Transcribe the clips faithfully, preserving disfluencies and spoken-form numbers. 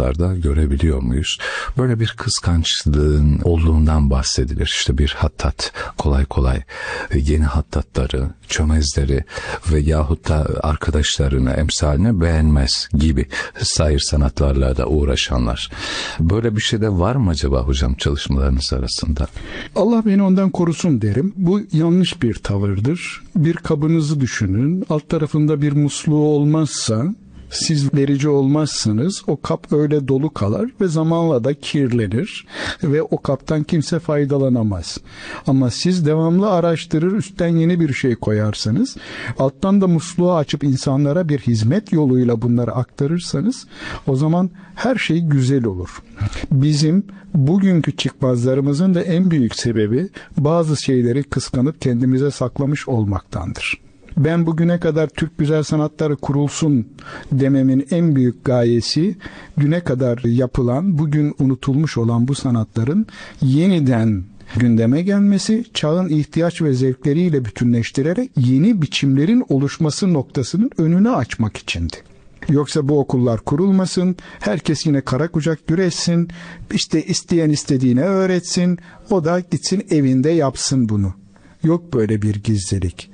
sanatlarda görebiliyor muyuz? Böyle bir kıskançlığın olduğundan bahsedilir. İşte bir hattat kolay kolay yeni hattatları, çömezleri ve yahut da arkadaşlarını, emsalini beğenmez gibi sair sanatlarla da uğraşanlar. Böyle bir şey de var mı acaba hocam çalışmalarınız arasında? Allah beni ondan korusun derim. Bu yanlış bir tavırdır. Bir kabınızı düşünün. Alt tarafında bir musluğu olmazsa, siz verici olmazsanız o kap öyle dolu kalır ve zamanla da kirlenir ve o kaptan kimse faydalanamaz. Ama siz devamlı araştırır, üstten yeni bir şey koyarsanız, alttan da musluğu açıp insanlara bir hizmet yoluyla bunları aktarırsanız, o zaman her şey güzel olur. Bizim bugünkü çıkmazlarımızın da en büyük sebebi bazı şeyleri kıskanıp kendimize saklamış olmaktandır. Ben bugüne kadar Türk güzel sanatları kurulsun dememin en büyük gayesi, düne kadar yapılan, bugün unutulmuş olan bu sanatların yeniden gündeme gelmesi, çağın ihtiyaç ve zevkleriyle bütünleştirerek yeni biçimlerin oluşması noktasının önünü açmak içindi. Yoksa bu okullar kurulmasın, herkes yine kara kucak güreşsin, işte isteyen istediğine öğretsin, o da gitsin evinde yapsın bunu. Yok böyle bir gizlilik.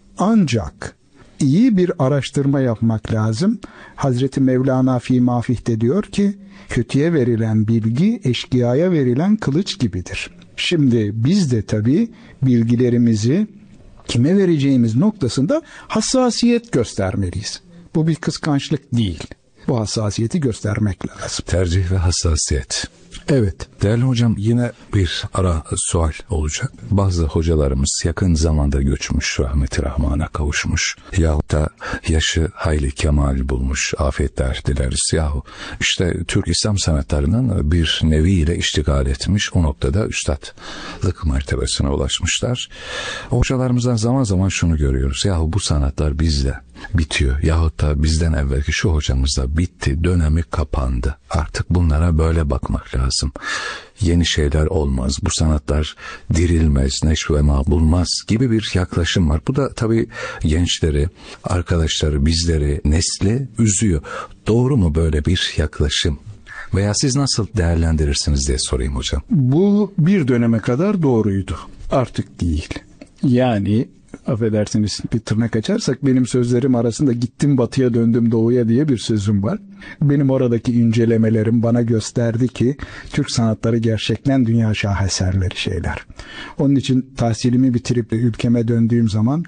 Ancak iyi bir araştırma yapmak lazım. Hazreti Mevlana Fî Mafih'te diyor ki, kötüye verilen bilgi eşkıyaya verilen kılıç gibidir. Şimdi biz de tabii bilgilerimizi kime vereceğimiz noktasında hassasiyet göstermeliyiz. Bu bir kıskançlık değil. Bu hassasiyeti göstermek lazım. Tercih ve hassasiyet. Evet. Değerli hocam, yine bir ara sual olacak. Bazı hocalarımız yakın zamanda göçmüş, rahmeti rahmana kavuşmuş. Yahut da yaşı hayli kemal bulmuş, afiyetler dileriz. Yahu işte Türk İslam sanatlarının bir neviyle iştigal etmiş. O noktada üstadlık mertebesine ulaşmışlar. Hocalarımızdan zaman zaman şunu görüyoruz. Yahu bu sanatlar bizde bitiyor. Yahut da bizden evvelki şu hocamız da bitti, dönemi kapandı. Artık bunlara böyle bakmak lazım. Yeni şeyler olmaz, bu sanatlar dirilmez, neşvema bulmaz gibi bir yaklaşım var. Bu da tabii gençleri, arkadaşları, bizleri, nesli üzüyor. Doğru mu böyle bir yaklaşım? Veya siz nasıl değerlendirirsiniz diye sorayım hocam. Bu bir döneme kadar doğruydu. Artık değil. Yani affedersiniz bir tırnak açarsak, benim sözlerim arasında gittim batıya döndüm doğuya diye bir sözüm var. Benim oradaki incelemelerim bana gösterdi ki Türk sanatları gerçekten dünya şaheserleri şeyler. Onun için tahsilimi bitirip ülkeme döndüğüm zaman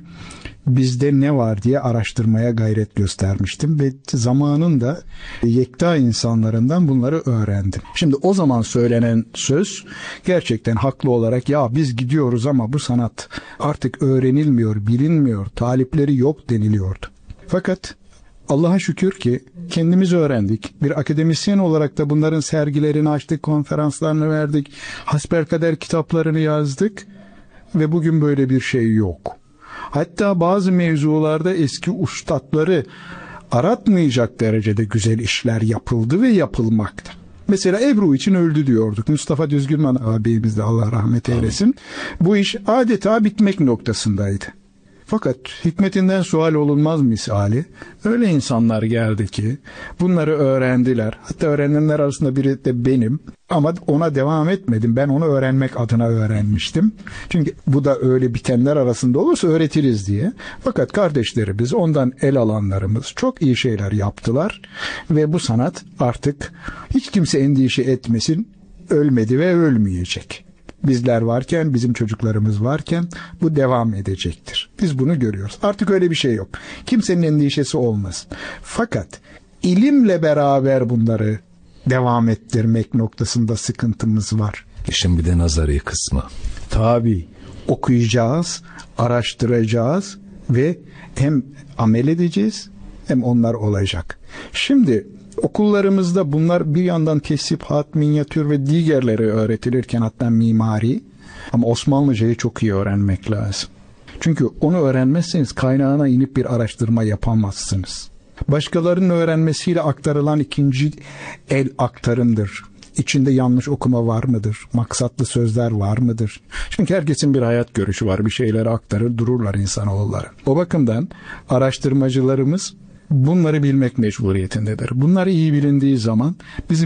bizde ne var diye araştırmaya gayret göstermiştim ve zamanında yekta insanlarından bunları öğrendim. Şimdi o zaman söylenen söz gerçekten haklı olarak, ya biz gidiyoruz ama bu sanat artık öğrenilmiyor, bilinmiyor, talipleri yok deniliyordu. Fakat Allah'a şükür ki kendimiz öğrendik. Bir akademisyen olarak da bunların sergilerini açtık, konferanslarını verdik, hasbelkader kitaplarını yazdık ve bugün böyle bir şey yok. Hatta bazı mevzularda eski ustadları aratmayacak derecede güzel işler yapıldı ve yapılmakta. Mesela Ebru için öldü diyorduk. Mustafa Düzgünman abimiz de Allah rahmet eylesin. Bu iş adeta bitmek noktasındaydı. Fakat hikmetinden sual olunmaz misali, öyle insanlar geldi ki bunları öğrendiler. Hatta öğrenenler arasında biri de benim. Ama ona devam etmedim. Ben onu öğrenmek adına öğrenmiştim. Çünkü bu da öyle bitenler arasında olursa öğretiriz diye. Fakat kardeşlerimiz, ondan el alanlarımız çok iyi şeyler yaptılar. Ve bu sanat artık hiç kimse endişe etmesin, ölmedi ve ölmeyecek. Bizler varken, bizim çocuklarımız varken bu devam edecektir. Biz bunu görüyoruz. Artık öyle bir şey yok. Kimsenin endişesi olmasın. Fakat ilimle beraber bunları devam ettirmek noktasında sıkıntımız var. İşin bir de nazari kısmı. Tabii. Okuyacağız, araştıracağız ve hem amel edeceğiz hem onlar olacak. Şimdi okullarımızda bunlar bir yandan tesiphat, minyatür ve diğerleri öğretilirken, hatta mimari, ama Osmanlıcayı çok iyi öğrenmek lazım. Çünkü onu öğrenmezseniz kaynağına inip bir araştırma yapamazsınız. Başkalarının öğrenmesiyle aktarılan ikinci el aktarımdır. İçinde yanlış okuma var mıdır? Maksatlı sözler var mıdır? Çünkü herkesin bir hayat görüşü var. Bir şeyleri aktarır dururlar insanoğulları. O bakımdan araştırmacılarımız bunları bilmek mecburiyetindedir. Bunları iyi bilindiği zaman bizim